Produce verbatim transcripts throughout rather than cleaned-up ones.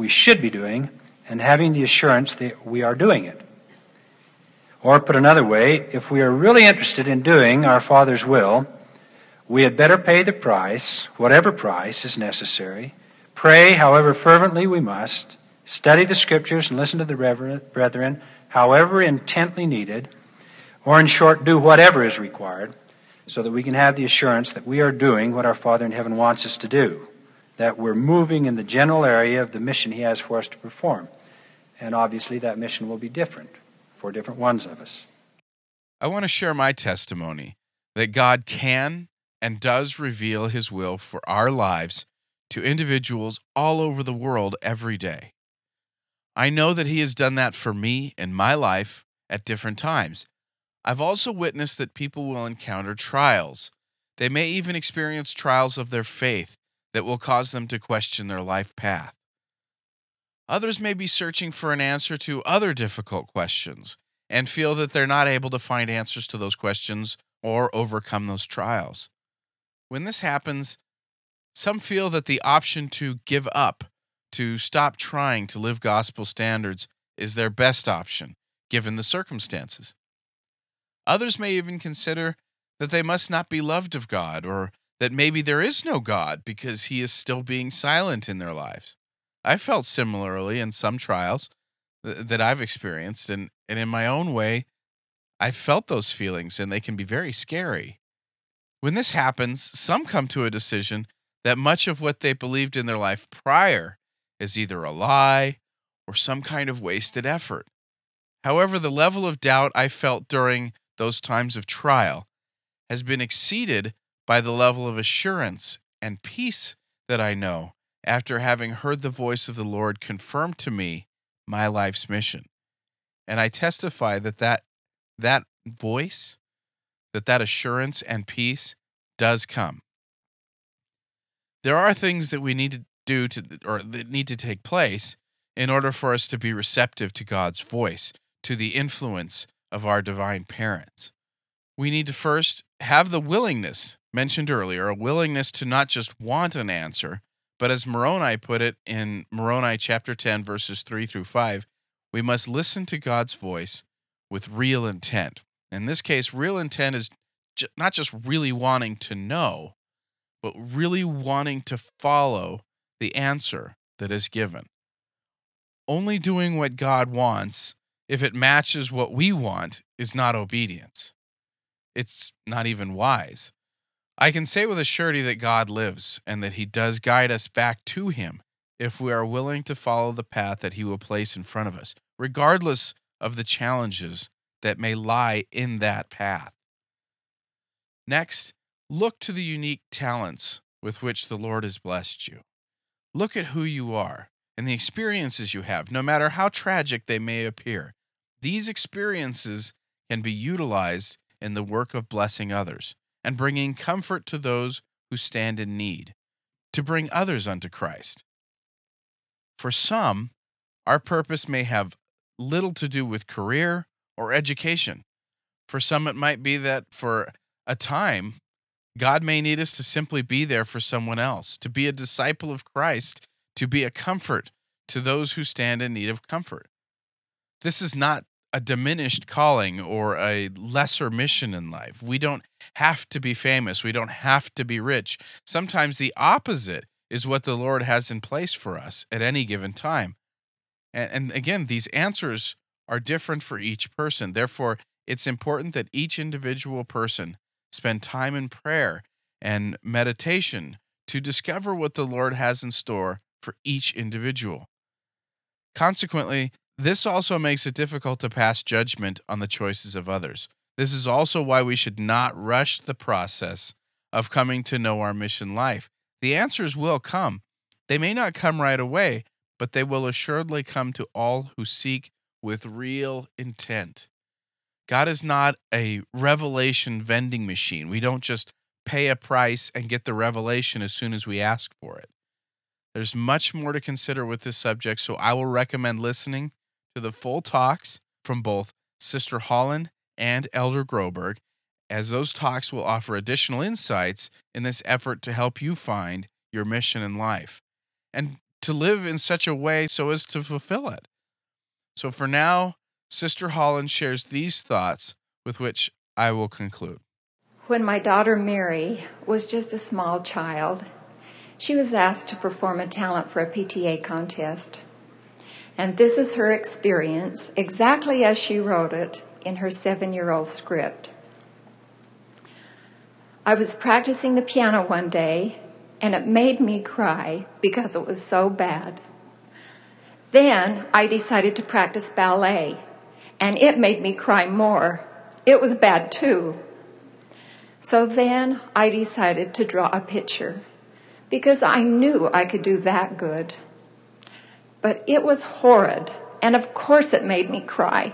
we should be doing and having the assurance that we are doing it. Or put another way, if we are really interested in doing our Father's will, we had better pay the price, whatever price is necessary, pray however fervently we must, study the Scriptures and listen to the brethren however intently needed, or in short, do whatever is required, so that we can have the assurance that we are doing what our Father in heaven wants us to do, that we're moving in the general area of the mission He has for us to perform. And obviously that mission will be different for different ones of us. I want to share my testimony that God can and does reveal His will for our lives to individuals all over the world every day. I know that He has done that for me in my life at different times. I've also witnessed that people will encounter trials. They may even experience trials of their faith that will cause them to question their life path. Others may be searching for an answer to other difficult questions and feel that they're not able to find answers to those questions or overcome those trials. When this happens, some feel that the option to give up, to stop trying to live gospel standards, is their best option, given the circumstances. Others may even consider that they must not be loved of God, or that maybe there is no God because He is still being silent in their lives. I felt similarly in some trials th- that I've experienced, and, and in my own way, I've felt those feelings, and they can be very scary. When this happens, some come to a decision that much of what they believed in their life prior is either a lie or some kind of wasted effort. However, the level of doubt I felt during those times of trial has been exceeded by the level of assurance and peace that I know after having heard the voice of the Lord confirm to me my life's mission. And I testify that that, that voice, that that assurance and peace does come. There are things that we need to do to, or that need to take place in order for us to be receptive to God's voice, to the influence of our divine parents. We need to first have the willingness, mentioned earlier, a willingness to not just want an answer, but as Moroni put it in Moroni chapter ten, verses three through five, we must listen to God's voice with real intent. In this case, real intent is j- not just really wanting to know, but really wanting to follow the answer that is given. Only doing what God wants, if it matches what we want, is not obedience. It's not even wise. I can say with a surety that God lives and that He does guide us back to Him if we are willing to follow the path that He will place in front of us, regardless of the challenges that may lie in that path. Next, look to the unique talents with which the Lord has blessed you. Look at who you are and the experiences you have, no matter how tragic they may appear. These experiences can be utilized in the work of blessing others and bringing comfort to those who stand in need, to bring others unto Christ. For some, our purpose may have little to do with career or education. For some, it might be that for a time, God may need us to simply be there for someone else, to be a disciple of Christ, to be a comfort to those who stand in need of comfort. This is not a diminished calling or a lesser mission in life. We don't have to be famous. We don't have to be rich. Sometimes the opposite is what the Lord has in place for us at any given time. And, and again, these answers are different for each person. Therefore, it's important that each individual person spend time in prayer and meditation to discover what the Lord has in store for each individual. Consequently, this also makes it difficult to pass judgment on the choices of others. This is also why we should not rush the process of coming to know our mission life. The answers will come. They may not come right away, but they will assuredly come to all who seek with real intent. God is not a revelation vending machine. We don't just pay a price and get the revelation as soon as we ask for it. There's much more to consider with this subject, so I will recommend listening to the full talks from both Sister Holland and Elder Groberg, as those talks will offer additional insights in this effort to help you find your mission in life. And to live in such a way so as to fulfill it. So for now, Sister Holland shares these thoughts with which I will conclude. When my daughter Mary was just a small child, she was asked to perform a talent for a P T A contest. And this is her experience, exactly as she wrote it in her seven-year-old script. I was practicing the piano one day, and it made me cry because it was so bad. Then I decided to practice ballet, and it made me cry more. It was bad too. So then I decided to draw a picture, because I knew I could do that good. But it was horrid, and of course it made me cry.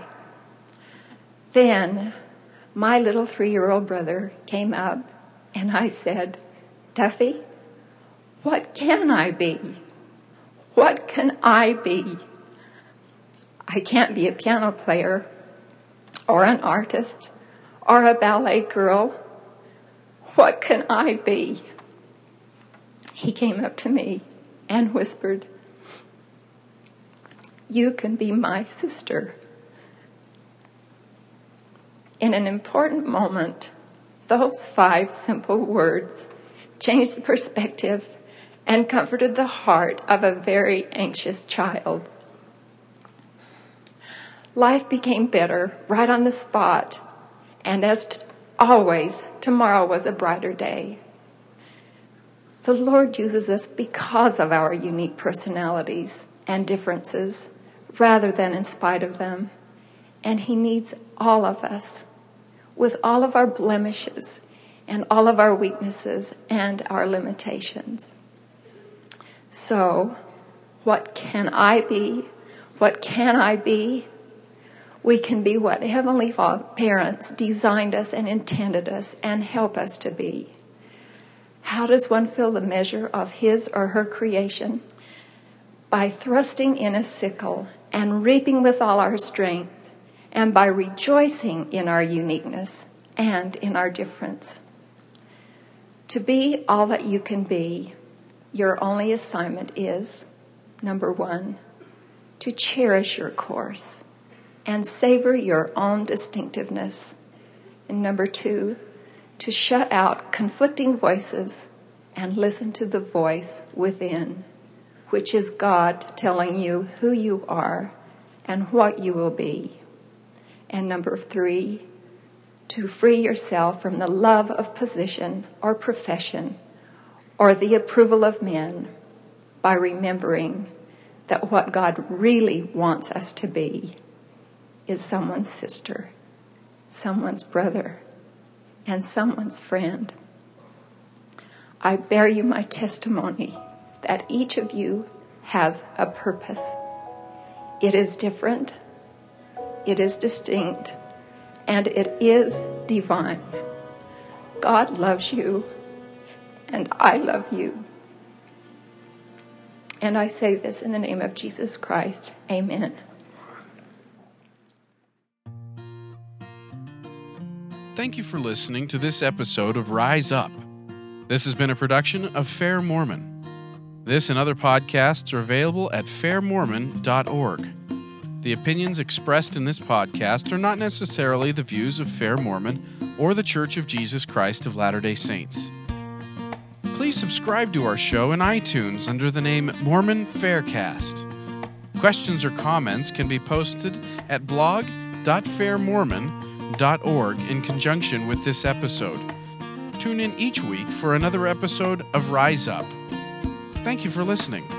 Then my little three-year-old brother came up, and I said, "Duffy, what can I be? What can I be? I can't be a piano player, or an artist, or a ballet girl. What can I be?" He came up to me and whispered, "You can be my sister." In an important moment, those five simple words changed the perspective and comforted the heart of a very anxious child. Life became better right on the spot, and as t- always, tomorrow was a brighter day. The Lord uses us because of our unique personalities and differences, rather than in spite of them. And He needs all of us, with all of our blemishes and all of our weaknesses and our limitations. So, what can I be? What can I be? We can be what Heavenly Parents designed us and intended us and help us to be. How does one fill the measure of his or her creation? By thrusting in a sickle and reaping with all our strength, and by rejoicing in our uniqueness and in our difference. To be all that you can be, your only assignment is, number one, to cherish your course and savor your own distinctiveness. And number two, to shut out conflicting voices and listen to the voice within, which is God telling you who you are and what you will be. And number three, to free yourself from the love of position or profession or the approval of men by remembering that what God really wants us to be is someone's sister, someone's brother, and someone's friend. I bear you my testimony that each of you has a purpose. It is different, it is distinct, and it is divine. God loves you, and I love you. And I say this in the name of Jesus Christ. Amen. Thank you for listening to this episode of Rise Up. This has been a production of Fair Mormon. This and other podcasts are available at fair mormon dot org. The opinions expressed in this podcast are not necessarily the views of Fair Mormon or the Church of Jesus Christ of Latter-day Saints. Please subscribe to our show in iTunes under the name Mormon Faircast. Questions or comments can be posted at blog dot fair mormon dot org in conjunction with this episode. Tune in each week for another episode of Rise Up. Thank you for listening.